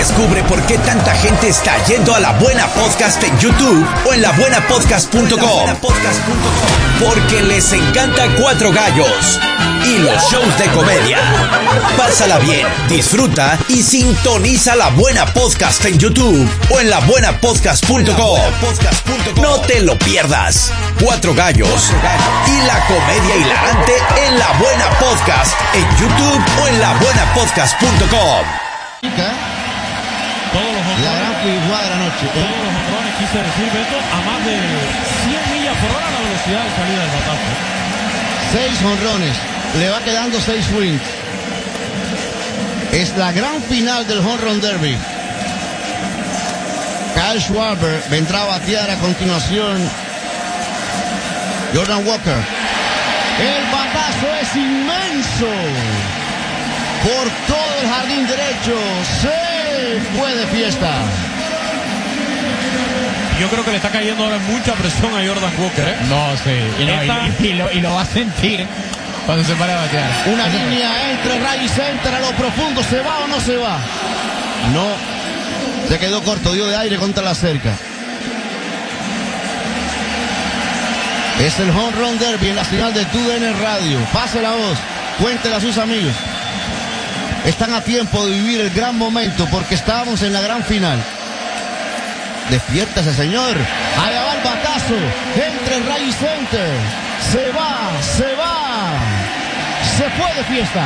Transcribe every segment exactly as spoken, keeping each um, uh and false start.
Descubre por qué tanta gente está yendo a La Buena Podcast en YouTube o en la buena podcast punto com. Porque les encanta Cuatro Gallos y los shows de comedia. Pásala bien, disfruta y sintoniza La Buena Podcast en YouTube o en la buena podcast punto com. No te lo pierdas. Cuatro Gallos y la comedia hilarante en La Buena Podcast en YouTube o en la buena podcast punto com. Todos los honrones, la gran figura de la noche. Todos los honrones, quise decir, Beto, a más de cien millas por hora la velocidad de salida del batazo. Seis honrones. Le va quedando seis swings. Es la gran final del Home Run Derby. Kyle Schwarber vendrá a batear a continuación. Jordan Walker. El batazo es inmenso. Por todo el jardín derecho. Se fue de fiesta. Yo creo que le está cayendo ahora mucha presión a Jordan Walker, ¿eh? No, sí. Y, no, Esta... y, y, lo, y lo va a sentir cuando se para a batear. Una Eso línea fue. Entre right y center a lo profundo. ¿Se va o no se va? No. Se quedó corto. Dio de aire contra la cerca. Es el Home Run Derby en la señal de T U D N Radio. Pase la voz. Cuéntela a sus amigos. Están a tiempo de vivir el gran momento porque estábamos en la gran final. Despiértese, señor. Allá va el batazo. Entre el right y center. Se va, se va. Se fue de fiesta.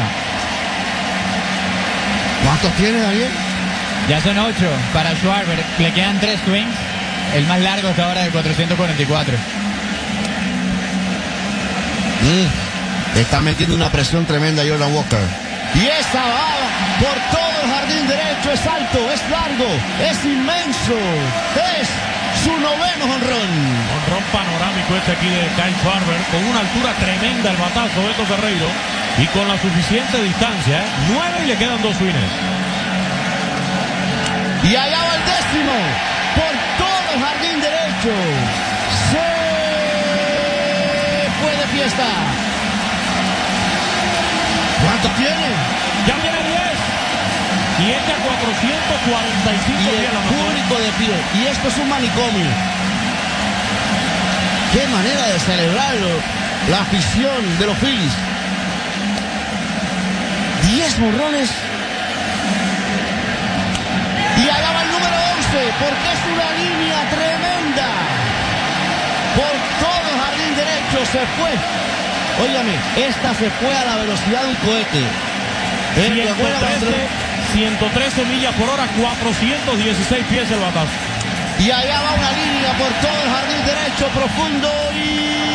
¿Cuántos tiene, Daniel? Ya son ocho para Schwarber. Le quedan tres swings. El más largo hasta ahora de cuatrocientos cuarenta y cuatro. Mm, está metiendo una presión tremenda Jordan Walker. Y esa va por todo el jardín derecho. Es alto, es largo, es inmenso. Es su noveno honrón. Honrón panorámico este aquí de Kyle Schwarber. Con una altura tremenda el batazo, Beto Ferreiro. Y con la suficiente distancia, ¿eh? Nueve y le quedan dos swings. Y allá va el décimo. Por todo el jardín derecho. Se fue de fiesta. ¿Cuánto tiene? Ya tiene diez. Y este a cuatrocientos cuarenta y cinco y días el la público de pie. Y esto es un manicomio. Qué manera de celebrarlo la afición de los Phillies. diez morrones. Y allá va el número once, porque es una línea tremenda. Por todo el jardín derecho se fue. Óigame, esta se fue a la velocidad de un cohete. ciento trece millas por hora, cuatrocientos dieciséis pies el batazo. Y allá va una línea por todo el jardín derecho profundo y...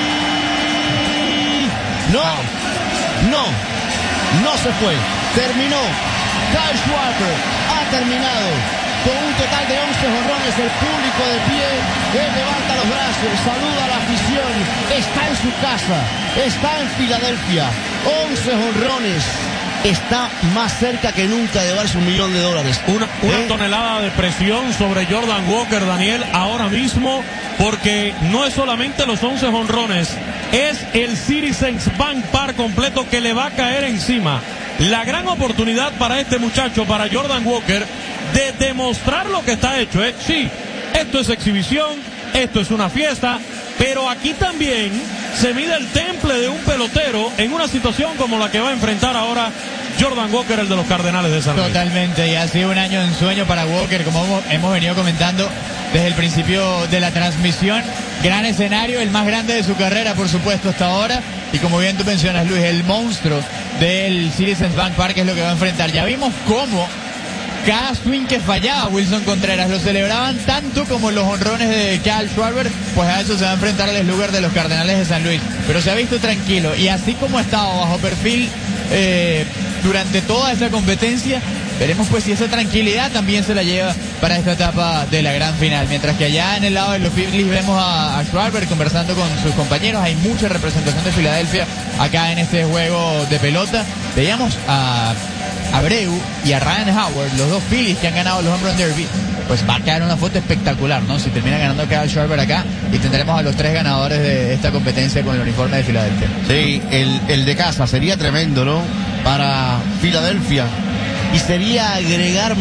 No, no, no se fue. Terminó. Kyle Schwarber ha terminado con un total de once jonrones. El público de pie, él levanta los brazos, saluda a la afición. Está en su casa, está en Filadelfia. once jonrones. Está más cerca que nunca de llevarse un millón de dólares. Una, una ¿Eh? tonelada de presión sobre Jordan Walker, Daniel, ahora mismo, porque no es solamente los once jonrones, es el Citizens Bank Park completo que le va a caer encima. La gran oportunidad para este muchacho, para Jordan Walker, de demostrar lo que está hecho, ¿eh? Sí, esto es exhibición, esto es una fiesta, pero aquí también se mide el temple de un pelotero en una situación como la que va a enfrentar ahora Jordan Walker, el de los Cardenales de San Luis. Totalmente, y ha sido un año de ensueño para Walker, como hemos, hemos venido comentando desde el principio de la transmisión. Gran escenario, el más grande de su carrera, por supuesto, hasta ahora. Y como bien tú mencionas, Luis, el monstruo del Citizens Bank Park es lo que va a enfrentar. Ya vimos cómo cada swing que fallaba Wilson Contreras lo celebraban tanto como los honrones de Kyle Schwarber, pues a eso se va a enfrentar el slugger de los Cardenales de San Luis. Pero se ha visto tranquilo, y así como ha estado bajo perfil eh, durante toda esta competencia, veremos pues si esa tranquilidad también se la lleva para esta etapa de la gran final. Mientras que allá en el lado de los Phillies vemos a, a Schwarber conversando con sus compañeros. Hay mucha representación de Filadelfia acá en este juego de pelota. Veíamos a Abreu y a Ryan Howard, los dos Phillies que han ganado los Home Run Derby. Pues va a quedar una foto espectacular, ¿no? Si termina ganando Kyle Schwarber acá, y tendremos a los tres ganadores de esta competencia con el uniforme de Filadelfia. Sí, el, el de casa sería tremendo, ¿no? Para Filadelfia. Y sería agregar